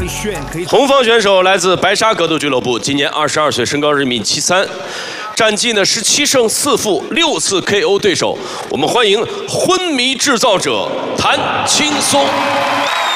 红方选手来自白沙格斗俱乐部，今年22岁，身高1.73米，战绩呢17胜4负，6次 KO 对手。我们欢迎昏迷制造者谭青松。